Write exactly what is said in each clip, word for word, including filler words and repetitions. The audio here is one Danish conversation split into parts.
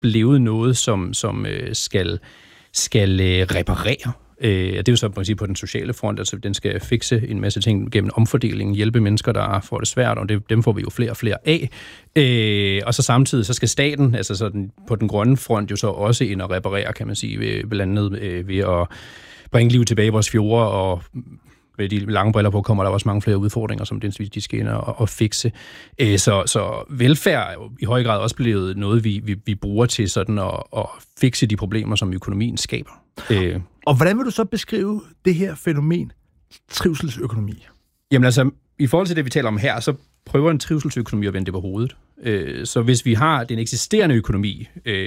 blevet noget, som, som øh, skal, skal øh, reparere. Øh, det er jo så på, på den sociale front, altså den skal fikse en masse ting gennem omfordeling, hjælpe mennesker, der får det svært, og det, dem får vi jo flere og flere af. Øh, og så samtidig, så skal staten, altså sådan, på den grønne front, jo så også ind og reparere, kan man sige, ved, blandt andet øh, ved at bringe liv tilbage i vores fjorde, og med de lange briller på kommer der også mange flere udfordringer, som de skal ind og, og fikse. Øh, så, så velfærd er jo i høj grad også blevet noget, vi, vi, vi bruger til sådan at, at fikse de problemer, som økonomien skaber. Øh. Og hvordan vil du så beskrive det her fænomen, trivselsøkonomi? Jamen altså, i forhold til det, vi taler om her, så prøver en trivselsøkonomi at vende det på hovedet. Så hvis vi har den eksisterende økonomi,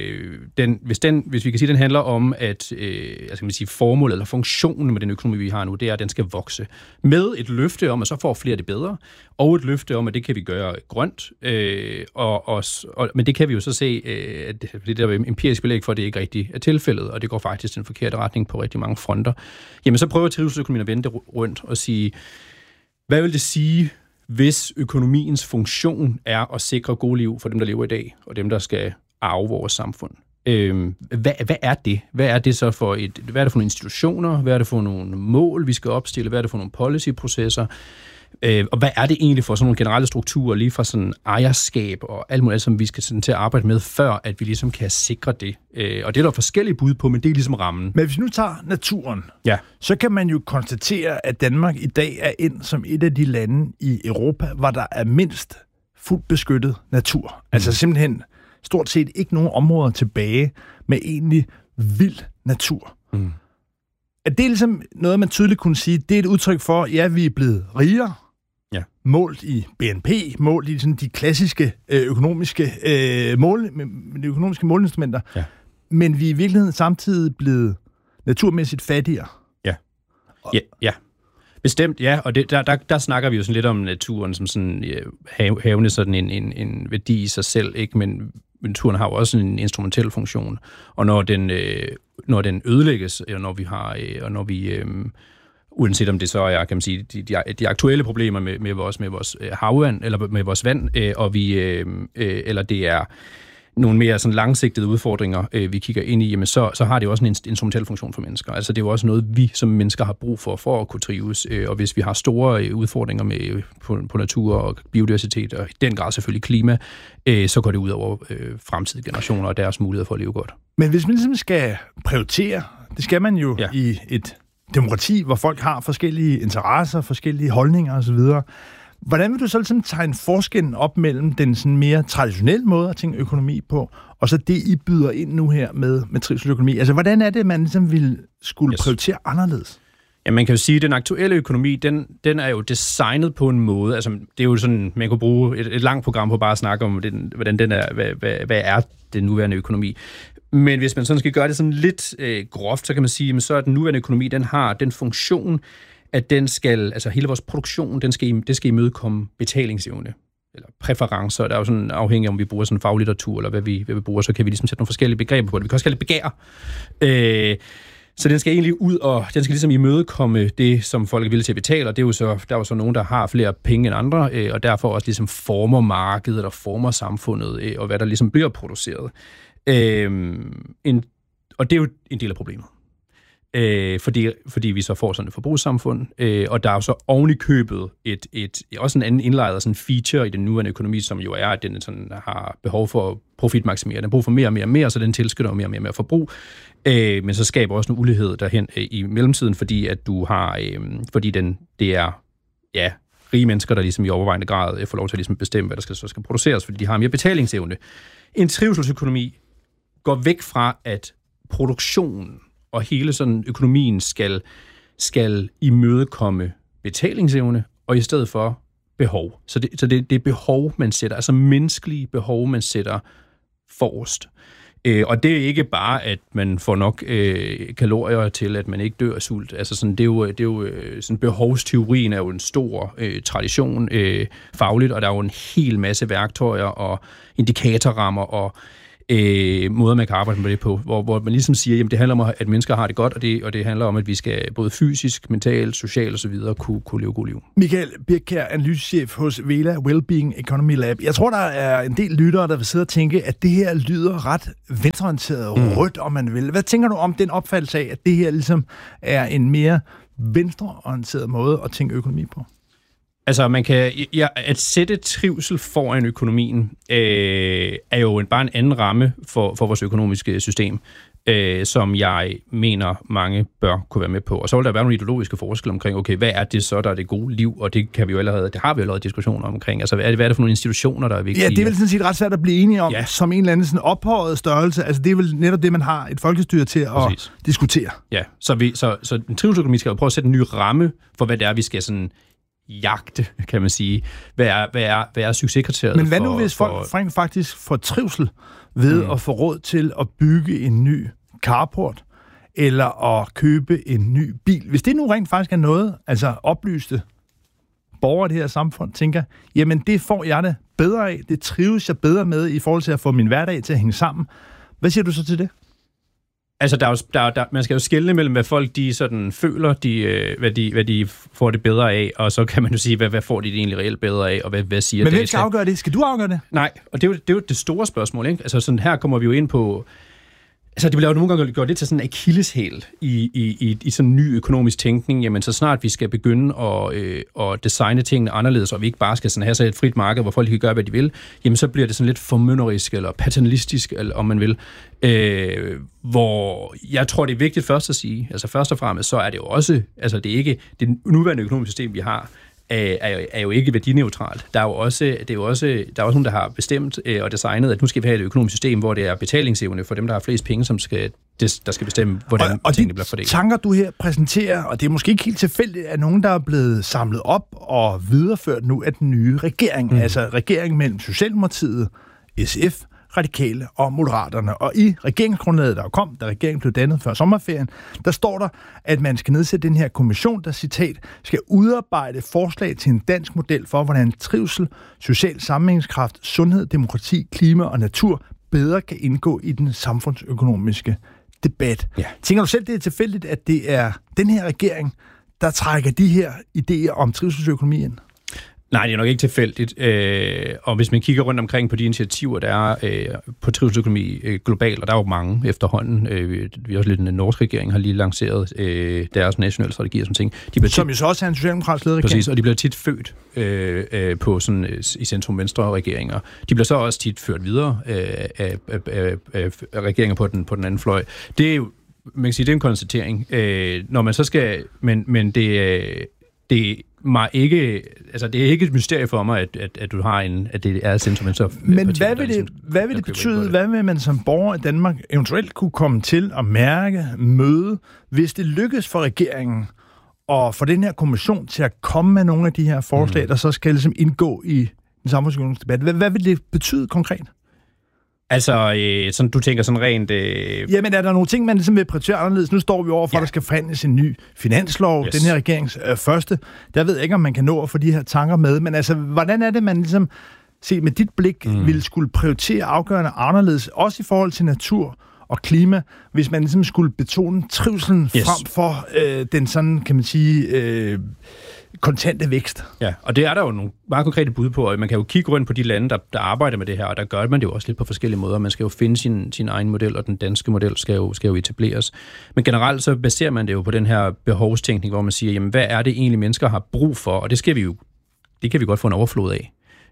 den, hvis, den, hvis vi kan sige, at den handler om, at altså kan man sige, formålet eller funktionen med den økonomi, vi har nu, det er, at den skal vokse. Med et løfte om, at så får flere det bedre, og et løfte om, at det kan vi gøre grønt. Og, og, og, men det kan vi jo så se, at det der empirisk belæg for, at det ikke rigtig er tilfældet, og det går faktisk i den forkerte retning på rigtig mange fronter. Jamen så prøver trivselsøkonomien at vende det rundt og sige, hvad vil det sige, hvis økonomiens funktion er at sikre gode liv for dem, der lever i dag, og dem, der skal arve vores samfund? Øhm, hvad, hvad er det? Hvad er det så for et, hvad er det for nogle institutioner? Hvad er det for nogle mål, vi skal opstille? Hvad er det for nogle policyprocesser? Øh, og hvad er det egentlig for sådan nogle generelle strukturer, lige fra sådan ejerskab og alt muligt, som vi skal sådan til at arbejde med, før at vi ligesom kan sikre det? Øh, og det er der forskellige bud på, men det er ligesom rammen. Men hvis vi nu tager naturen, ja. så kan man jo konstatere, at Danmark i dag er ind som et af de lande i Europa, hvor der er mindst fuldt beskyttet natur. Mm. Altså simpelthen stort set ikke nogen områder tilbage med egentlig vild natur. Mm. Er det ligesom noget, man tydeligt kunne sige, det er et udtryk for, ja, vi er blevet rigere, ja. målt i B N P, målt i sådan de klassiske øh, økonomiske, øh, mål, de økonomiske målinstrumenter, ja. men vi er i virkeligheden samtidig blevet naturmæssigt fattigere. Ja, ja, ja. Bestemt, ja, og det, der, der, der snakker vi jo sådan lidt om naturen som sådan ja, havende sådan en, en, en værdi i sig selv, ikke? Men naturen har jo også en instrumentel funktion, og når den, øh, når den ødelægges, og når vi har, øh, og når vi, øh, uanset om det så er, kan man sige, de, de, de aktuelle problemer med, med vores, med vores havvand, eller med vores vand, øh, og vi, øh, øh, eller det er nogle mere sådan langsigtede udfordringer, øh, vi kigger ind i, jamen så, så har det jo også en instrumentel funktion for mennesker. Altså det er jo også noget, vi som mennesker har brug for, for at kunne trives. Øh, og hvis vi har store øh, udfordringer med, på, på natur og biodiversitet, og i den grad selvfølgelig klima, øh, så går det ud over øh, fremtidige generationer og deres muligheder for at leve godt. Men hvis man ligesom skal prioritere, det skal man jo ja. i et demokrati, hvor folk har forskellige interesser, forskellige holdninger osv., hvordan vil du så ligesom tegne forskellen op mellem den sådan mere traditionelle måde at tænke økonomi på, og så det, I byder ind nu her med, med trivselsøkonomi? Altså, hvordan er det, man ligesom vil skulle yes. prioritere anderledes? Ja, man kan jo sige, at den aktuelle økonomi, den, den er jo designet på en måde, altså det er jo sådan, man kunne bruge et, et langt program på bare at snakke om, den, hvordan den er, hvad, hvad, hvad er den nuværende økonomi. Men hvis man sådan skal gøre det sådan lidt øh, groft, så kan man sige, at så er den nuværende økonomi, den har den funktion, at den skal, altså hele vores produktion, den skal, det skal imødekomme betalingsevne, eller præferencer. Der er jo sådan afhængig af, om vi bruger sådan faglitteratur, eller hvad vi, hvad vi bruger, så kan vi ligesom sætte nogle forskellige begreber på det. Vi kan også kalde det begær. Øh, så den skal egentlig ud, og den skal ligesom imødekomme det, som folk er villige til at betale, og det er jo så, der er jo så nogen, der har flere penge end andre, øh, og derfor også ligesom former markedet, og former samfundet, øh, og hvad der ligesom bliver produceret. Øh, en, og det er jo en del af problemet. Øh, fordi, fordi vi så får sådan et forbrugssamfund, øh, og der er jo så oven i købet et, et, også en anden indlejret sådan feature i den nuværende økonomi, som jo er, at den sådan har behov for profitmaksimere. Den har brug for mere og mere og mere, så den tilskynder mere og mere, mere forbrug, øh, men så skaber også en ulighed derhen øh, i mellemtiden, fordi at du har, øh, fordi den, det er, ja, rige mennesker, der ligesom i overvejende grad øh, får lov til at ligesom bestemme, hvad der skal, så skal produceres, fordi de har mere betalingsevne. En trivselsøkonomi går væk fra, at produktionen og hele sådan økonomien skal, skal imødekomme betalingsevne, og i stedet for behov. Så det, så det, det er behov, man sætter, altså menneskelige behov, man sætter forrest. Øh, og det er ikke bare, at man får nok øh, kalorier til, at man ikke dør af sult. Altså sådan, det er jo, det er jo sådan, behovsteorien er jo en stor øh, tradition øh, fagligt, og der er jo en hel masse værktøjer og indikatorrammer og øh, måder, man kan arbejde med det på, hvor, hvor man ligesom siger, jamen det handler om, at mennesker har det godt, og det, og det handler om, at vi skal både fysisk, mentalt, socialt osv. Kunne, kunne leve gode liv. Michael Birkkjær, analysechef hos Vela Wellbeing Economy Lab. Jeg tror, der er en del lyttere, der vil sidde og tænke, at det her lyder ret venstreorienteret, mm. rødt, om man vil. Hvad tænker du om den opfattelse af, at det her ligesom er en mere venstreorienteret måde at tænke økonomi på? Altså, man kan, ja, at sætte trivsel foran økonomien øh, er jo en, bare en anden ramme for, for vores økonomiske system, øh, som jeg mener, mange bør kunne være med på. Og så vil der være nogle ideologiske forskelle omkring, okay, hvad er det så, der er det gode liv? Og det kan vi jo allerede, det har vi jo allerede diskussioner omkring. Altså, hvad er det, hvad er det for nogle institutioner, der er vigtige? Ja, det er vel sådan set ret svært at blive enige om, ja. Som en eller anden sådan ophøjet størrelse. Altså, det er vel netop det, man har et folkestyre til at Præcis. diskutere. Ja, så, vi, så, så en trivselsøkonomi skal jo prøve at sætte en ny ramme for, hvad det er, vi skal sådan jagte, kan man sige. Hvad er, hvad er, hvad er succeskriteriet? Men hvad nu, for, hvis folk for... faktisk får trivsel ved mm. at få råd til at bygge en ny carport, eller at købe en ny bil? Hvis det nu rent faktisk er noget, altså oplyste borgere i det her samfund tænker, jamen det får jeg det bedre af, det trives jeg bedre med i forhold til at få min hverdag til at hænge sammen. Hvad siger du så til det? Altså, der er jo, der, der, man skal jo skelne mellem, hvad folk de sådan føler, de, øh, hvad, de, hvad de får det bedre af, og så kan man jo sige, hvad, hvad får de det egentlig reelt bedre af, og hvad, hvad siger Men data? hvem skal afgøre det? Skal du afgøre det? Nej, og det er jo det, er jo det store spørgsmål, ikke? Altså, sådan her kommer vi jo ind på. Altså, det bliver jo nogle gange gjort det til sådan en akilleshæl i, i, i, i sådan en ny økonomisk tænkning. Jamen, så snart vi skal begynde at, øh, at designe tingene anderledes, og vi ikke bare skal sådan have så et frit marked, hvor folk kan gøre, hvad de vil, jamen, så bliver det sådan lidt formynderisk eller paternalistisk, eller om man vil. Øh, hvor jeg tror, det er vigtigt først at sige, altså først og fremmest, så er det jo også, altså det er ikke, det nuværende økonomiske system, vi har, Er, er jo ikke værdineutralt. Der er jo også, det er jo også, der er også nogen, der har bestemt øh, og designet, at nu skal vi have et økonomisk system, hvor det er betalingsevne for dem, der har flest penge, som skal, des, der skal bestemme, hvordan og, og tingene bliver fordelt. Og de tanker, du her præsenterer, og det er måske ikke helt tilfældigt, at nogen, der er blevet samlet op og videreført nu af den nye regering, mm. altså regeringen mellem Socialdemokratiet, S F, Radikale og Moderaterne. Og i regeringsgrundlaget, der kom, da regeringen blev dannet før sommerferien, der står der, at man skal nedsætte den her kommission, der, citat, skal udarbejde forslag til en dansk model for, hvordan trivsel, social sammenhængskraft, sundhed, demokrati, klima og natur bedre kan indgå i den samfundsøkonomiske debat. Ja. Tænker du selv, det er tilfældigt, at det er den her regering, der trækker de her idéer om trivselsøkonomi ind? Nej, det er nok ikke tilfældigt. Øh, og hvis man kigger rundt omkring på de initiativer, der er øh, på trivselsøkonomi øh, globalt, og der er jo mange efterhånden. Øh, vi har også lidt en norsk regering har lige lanceret øh, deres nationale strategier og sådan ting. De bliver Som jo så også er en socialdemokratisk ledet regering. Præcis, og de bliver tit født øh, øh, på sådan øh, i centrum-venstre regeringer. De bliver så også tit ført videre øh, af, af, af, af, af regeringer på den, på den anden fløj. Det er jo, man kan sige, det er en konstatering. Øh, når man så skal, men, men det øh, det mig ikke, altså det er ikke et mysterie for mig, at, at, at du har en, at det er centrum. Så men parti, hvad vil det, ligesom, hvad vil det betyde, det. hvad vil man som borger i Danmark eventuelt kunne komme til at mærke, møde, hvis det lykkes for regeringen og for den her kommission til at komme med nogle af de her forslag, mm. der så skal ligesom indgå i den samfundsøkonomiske debat? Hvad, hvad vil det betyde konkret? Altså, øh, sådan, du tænker sådan rent... Øh... Jamen, er der nogle ting, man ligesom vil prioritere anderledes? Nu står vi over for, ja. at der skal forhandles en ny finanslov. Yes. Den her regerings øh, første. Der ved jeg ikke, om man kan nå at få de her tanker med. Men altså, hvordan er det, man ligesom, set med dit blik, mm. ville skulle prioritere afgørende anderledes, også i forhold til natur og klima, hvis man ligesom skulle betone trivselen yes. frem for øh, den sådan, kan man sige... Øh, kontante vækst. Ja, og det er der jo nogle meget konkrete bud på, og man kan jo kigge rundt på de lande, der, der arbejder med det her, og der gør man det jo også lidt på forskellige måder. Man skal jo finde sin, sin egen model, og den danske model skal jo, skal jo etableres. Men generelt så baserer man det jo på den her behovstænkning, hvor man siger, jamen hvad er det egentlig mennesker har brug for, og det skal vi jo, det kan vi godt få en overflod af.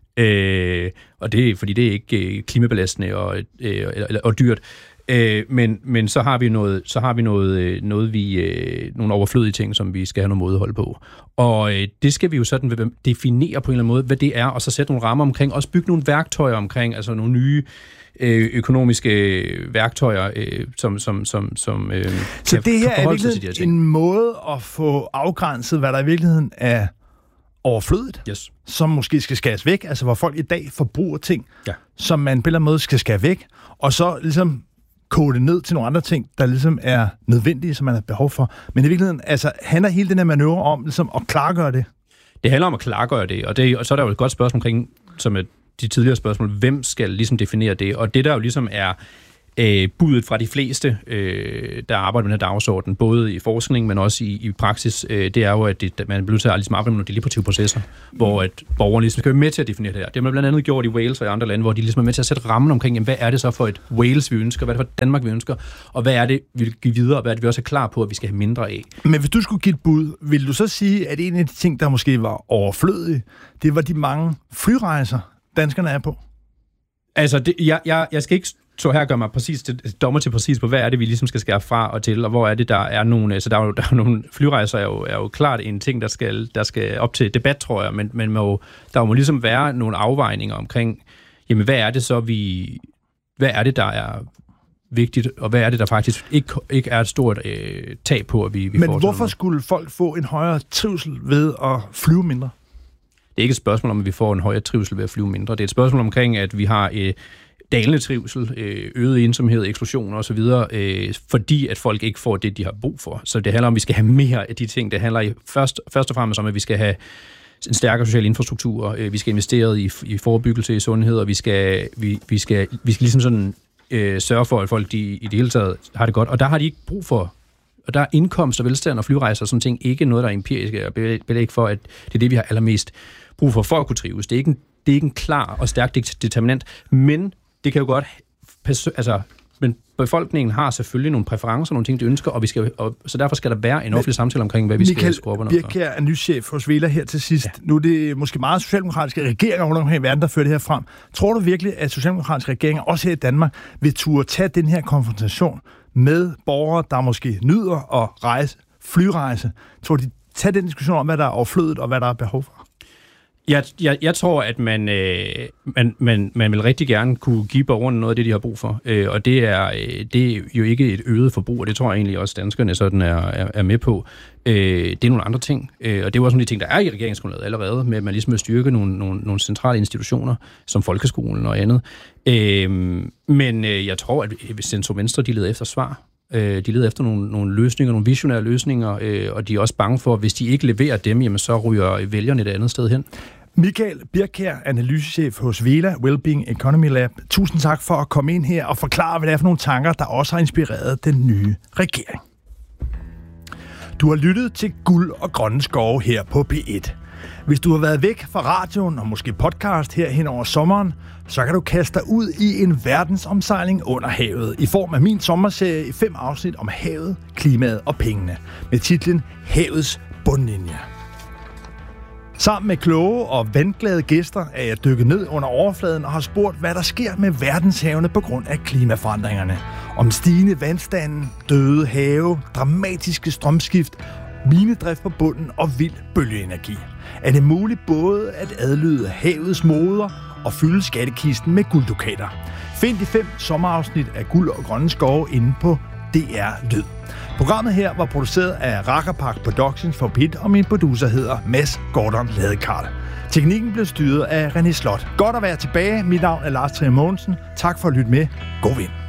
Øh, og det er, fordi det er ikke øh, klimabelastende og, øh, og, og dyrt. Øh, men, men så har vi noget, så har vi noget, noget vi, øh, nogle overflødige ting, som vi skal have noget mådehold på. Og øh, det skal vi jo sådan definere på en eller anden måde, hvad det er, og så sætte nogle rammer omkring, også bygge nogle værktøjer omkring, altså nogle nye øh, økonomiske værktøjer, øh, som, som, som, som øh, så det her er virkelig en måde at få afgrænset, hvad der i virkeligheden er overflødigt, yes. som måske skal skæres væk, altså hvor folk i dag forbruger ting, ja. som man på en eller anden måde skal skære væk, og så ligesom kode det ned til nogle andre ting, der ligesom er nødvendige, som man har behov for. Men i virkeligheden, altså, handler hele den her manøvre om ligesom at klargøre det? Det handler om at klargøre det, og, det, og så er der jo et godt spørgsmål omkring, som et, de tidligere spørgsmål, hvem skal ligesom definere det? Og det, der jo ligesom er øh, budet fra de fleste, øh, der arbejder med den her dagsorden, både i forskning, men også i, i praksis, øh, det er jo, at det, man bliver nødt til at ligesom arbejde med nogle deliberative processer, mm. hvor at borgerne ligesom skal være med til at definere det her. Det har man blandt andet gjort i Wales og i andre lande, hvor de ligesom er med til at sætte rammen omkring, jamen, hvad er det så for et Wales, vi ønsker, hvad er det for Danmark, vi ønsker, og hvad er det, vi vil give videre, og hvad er det, vi også er klar på, at vi skal have mindre af. Men hvis du skulle give et bud, vil du så sige, at en af de ting, der måske var overflødige, det var de mange flyrejser, danskerne er på? Altså, det, jeg, jeg, jeg skal ikke så her gør mig præcis til, dommer til præcis på, hvad er det, vi ligesom skal skære fra og til, og hvor er det, der er nogle... Så der er jo, der er nogle flyrejser, er jo, er jo klart en ting, der skal, der skal op til debat, tror jeg, men, men må, der må ligesom være nogle afvejninger omkring, jamen, hvad er det så, vi... Hvad er det, der er vigtigt, og hvad er det, der faktisk ikke, ikke er et stort øh, tab på, at vi, vi men får... Men hvorfor skulle folk få en højere trivsel ved at flyve mindre? Det er ikke et spørgsmål om, at vi får en højere trivsel ved at flyve mindre. Det er et spørgsmål omkring, at vi har... Øh, dalende trivsel, øget ensomhed, eksklusion osv., øh, fordi at folk ikke får det, de har brug for. Så det handler om, at vi skal have mere af de ting. Det handler i først, først og fremmest om, at vi skal have en stærkere social infrastruktur, øh, vi skal investere i, i forebyggelse i sundhed, og vi skal, vi, vi skal, vi skal ligesom sådan øh, sørge for, at folk de, i det hele taget har det godt. Og der har de ikke brug for, og der er indkomst og velstand og flyrejser og sådan ting, ikke noget, der er empirisk og belæg for, at det er det, vi har allermest brug for, for at kunne trives. Det er ikke en, det er ikke en klar og stærk determinant, men det kan jo godt, altså, men befolkningen har selvfølgelig nogle præferencer, nogle ting, de ønsker, og vi skal, og, så derfor skal der være en offentlig samtale omkring, hvad vi Michael skal skrue op. Michael Birkjær er nychef hos Vela her til sidst. Ja. Nu er det måske meget socialdemokratiske regeringer rundt omkring i verden, der fører det her frem. Tror du virkelig, at socialdemokratiske regeringer, også her i Danmark, vil turde tage den her konfrontation med borgere, der måske nyder at rejse, flyrejse? Tror de tage den diskussion om, hvad der er overflødet, og hvad der er behov for? Jeg, jeg, jeg tror, at man, øh, man, man, man vil rigtig gerne kunne give borgerne noget af det, de har brug for. Øh, og det er, øh, det er jo ikke et øget forbrug, og det tror jeg egentlig også danskerne sådan er, er, er med på. Øh, det er nogle andre ting. Øh, og det er også nogle af de ting, der er i regeringsgrundlaget allerede, med at man ligesom vil styrke nogle, nogle, nogle centrale institutioner, som folkeskolen og andet. Øh, men øh, jeg tror, at Centrum Venstre, de leder efter svar. De leder efter nogle, nogle løsninger, nogle visionære løsninger, øh, og de er også bange for, at hvis de ikke leverer dem, jamen, så ryger vælgerne et andet sted hen. Michael Birkjær, analysechef hos Vela Wellbeing Economy Lab. Tusind tak for at komme ind her og forklare, hvad det er for nogle tanker, der også har inspireret den nye regering. Du har lyttet til Guld og Grønne Skove her på P et. Hvis du har været væk fra radioen og måske podcast her hen over sommeren, så kan du kaste dig ud i en verdensomsejling under havet i form af min sommerserie i fem afsnit om havet, klimaet og pengene med titlen Havets bundlinje. Sammen med kloge og vandglade gæster er jeg dykket ned under overfladen og har spurgt, hvad der sker med verdenshavene på grund af klimaforandringerne. Om stigende vandstanden, døde have, dramatiske strømskift, minedrift på bunden og vild bølgeenergi. Er det muligt både at adlyde havets moder og fylde skattekisten med gulddukater? Find de fem sommerafsnit af Guld og Grønne Skove inde på D R Lyd. Programmet her var produceret af Rakkerpark Productions for P et, og min producer hedder Mads Gordon Ladekarl. Teknikken blev styret af René Slot. Godt at være tilbage. Mit navn er Lars Trier Mogensen. Tak for at lytte med. God vind.